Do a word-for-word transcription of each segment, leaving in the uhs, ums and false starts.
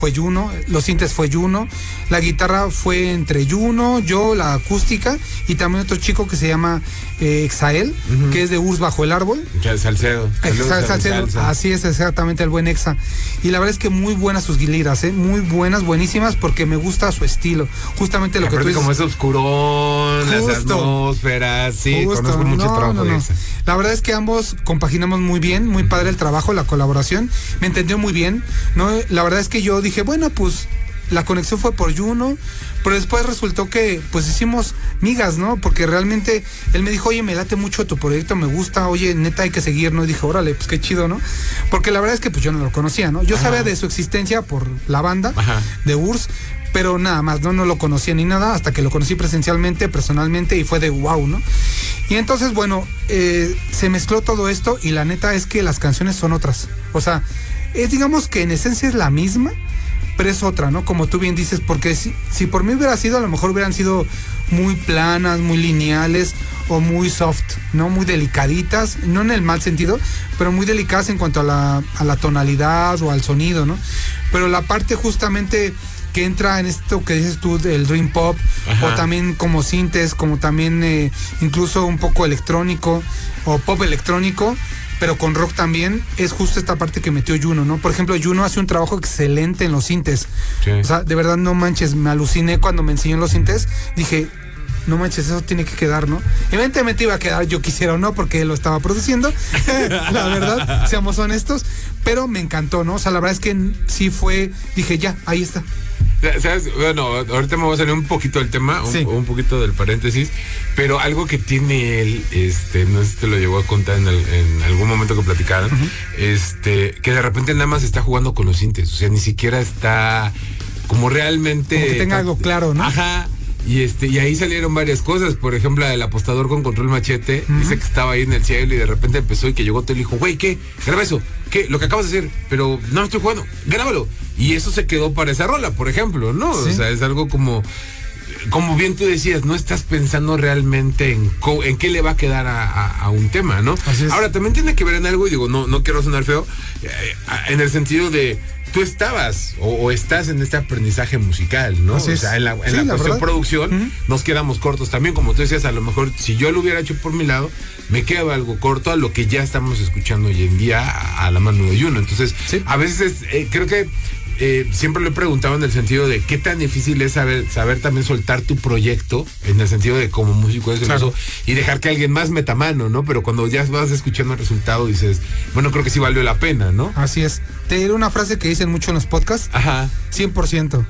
fue Juno, los sintes fue Juno, la guitarra fue entre Juno, yo, la acústica y también otro chico que se llama eh, Exael, uh-huh. que es de Urs Bajo el Árbol. Ya, Salcedo. Salcedo, Salcedo. Así es, exactamente, el buen Exa. Y la verdad es que muy buenas sus liras, ¿eh? Muy buenas, buenísimas, porque me gusta su estilo. Justamente lo que tú dices. Como ese oscurón, justo, las atmósferas, sí, justo, conozco mucho no, trabajo no, de no. Exa. La verdad es que ambos compaginamos muy bien, muy padre el trabajo, la colaboración. Me entendió muy bien, ¿no? La verdad es que yo dije, bueno, pues la conexión fue por Juno, pero después resultó que pues hicimos migas, ¿no? Porque realmente él me dijo, oye, me late mucho tu proyecto, me gusta, oye, neta hay que seguir, ¿no? Y dije, órale, pues qué chido, ¿no? Porque la verdad es que pues yo no lo conocía, ¿no? Yo Ajá. sabía de su existencia por la banda Ajá. de Urs, pero nada más, no, no lo conocía ni nada, hasta que lo conocí presencialmente, personalmente, y fue de wow, ¿no? Y entonces, bueno, eh, se mezcló todo esto, y la neta es que las canciones son otras. O sea, es, digamos que en esencia es la misma, pero es otra, ¿no? Como tú bien dices, porque si, si por mí hubiera sido, a lo mejor hubieran sido muy planas, muy lineales, o muy soft, ¿no? Muy delicaditas, no en el mal sentido, pero muy delicadas en cuanto a la, a la tonalidad o al sonido, ¿no? Pero la parte justamente que entra en esto que dices tú, el dream pop, Ajá. o también como sintes, como también eh, incluso un poco electrónico, o pop electrónico, pero con rock también, es justo esta parte que metió Juno, ¿no? Por ejemplo, Juno hace un trabajo excelente en los sintes. Sí. O sea, de verdad, no manches, me aluciné cuando me enseñó los sintes, dije, no manches, eso tiene que quedar, ¿no? Evidentemente iba a quedar, yo quisiera o no, porque él lo estaba produciendo, la verdad, seamos honestos, pero me encantó, ¿no? O sea, la verdad es que sí fue, dije, ya, ahí está. ¿Sabes? Bueno, ahorita me voy a salir un poquito del tema, un, sí. un poquito del paréntesis, pero algo que tiene él, este, no sé si te lo llegó a contar en, el, en algún momento que platicaron, uh-huh. este, que de repente nada más está jugando con los sintes, o sea, ni siquiera está como realmente... Como que tenga algo claro, ¿no? Ajá. Y este, y ahí salieron varias cosas, por ejemplo, el apostador con control machete, uh-huh. dice que estaba ahí en el cielo y de repente empezó y que llegó te le dijo, güey, ¿qué? Graba eso, ¿qué? Lo que acabas de hacer, pero no estoy jugando, grábalo. Y eso se quedó para esa rola, por ejemplo, ¿no? ¿Sí? O sea, es algo como, como bien tú decías, no estás pensando realmente en, co- en qué le va a quedar a, a, a un tema, ¿no? Ahora, también tiene que ver en algo, y digo, no, no quiero sonar feo, eh, en el sentido de, tú estabas o, o estás en este aprendizaje musical, ¿no? Así o sea, en la, en sí, la, la cuestión verdad. producción Uh-huh. nos quedamos cortos también, como tú decías, a lo mejor si yo lo hubiera hecho por mi lado, me queda algo corto a lo que ya estamos escuchando hoy en día a, a la mano de Juno. Entonces, sí. a veces eh, creo que Eh, siempre lo he preguntado en el sentido de qué tan difícil es saber, saber también soltar tu proyecto, en el sentido de como músico es claro. y dejar que alguien más meta mano, ¿no? Pero cuando ya vas escuchando el resultado dices, bueno, creo que sí valió la pena, ¿no? Así es. Te diré una frase que dicen mucho en los podcasts. Ajá. cien por ciento.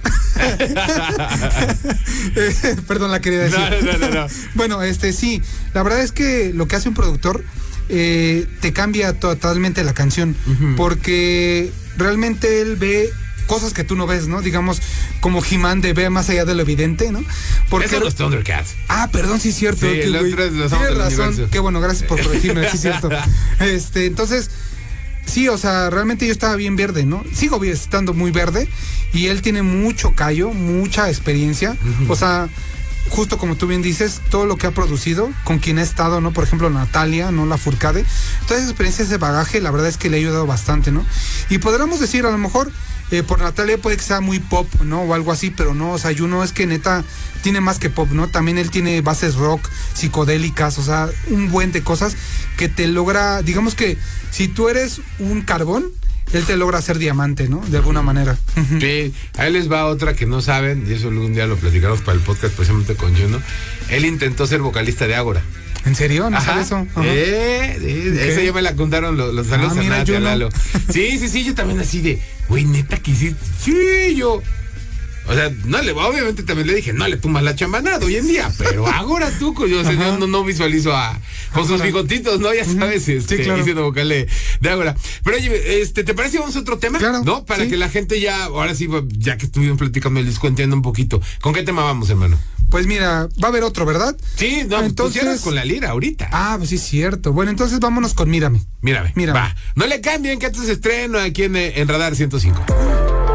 eh, perdón, la quería decir. No, no, no, no. Bueno, este sí, la verdad es que lo que hace un productor eh, te cambia totalmente la canción, uh-huh. porque realmente él ve cosas que tú no ves, ¿no? Digamos, como He-Man de ve más allá de lo evidente, ¿no? Porque esos son los Thundercats. Ah, perdón, sí es cierto. Sí, el otro es los Tienes razón. Qué bueno, gracias por corregirme, sí es cierto. Este, entonces, sí, o sea, realmente yo estaba bien verde, ¿no? Sigo estando muy verde y él tiene mucho callo, mucha experiencia. Uh-huh. O sea, justo como tú bien dices, todo lo que ha producido, con quien ha estado, ¿no? Por ejemplo, Natalia, ¿no? La Furcade. Toda esa experiencia, ese bagaje, la verdad es que le ha ayudado bastante, ¿no? Y podríamos decir, a lo mejor, eh, por Natalia puede que sea muy pop, ¿no? O algo así, pero no, o sea, Juno es que neta tiene más que pop, ¿no? También él tiene bases rock, psicodélicas, o sea, un buen de cosas que te logra, digamos que si tú eres un carbón, él te logra hacer diamante, ¿no? De alguna manera. Sí, ahí les va otra que no saben, y eso algún día lo platicamos para el podcast, precisamente con Juno. Él intentó ser vocalista de Ágora. ¿En serio? ¿No sabes eso? Ajá. Eh, eh okay. Esa ya me la contaron los, los saludos ah, a Nati, a Lalo. Sí, sí, sí, yo también así de, güey, neta que hiciste. Sí, yo. O sea, no le, obviamente también le dije, no le tumbas la chambanada hoy en día, pero Ágora tú, yo, o sea, yo no, no visualizo a con sus bigotitos, ¿no? Ya sabes, este, sí, claro. diciendo vocal de, de Ágora. Pero oye, este, ¿te parece vamos a otro tema? Claro, ¿no? Para sí. que la gente ya, ahora sí, ya que estuvimos platicando el disco, entienda un poquito. ¿Con qué tema vamos, hermano? Pues mira, va a haber otro, ¿verdad? Sí, no, entonces tú con la lira ahorita. Ah, pues sí es cierto. Bueno, entonces vámonos con Mírame. Mírame. Mírame. Va. No le cambien que antes estreno aquí en, en Radar ciento cinco.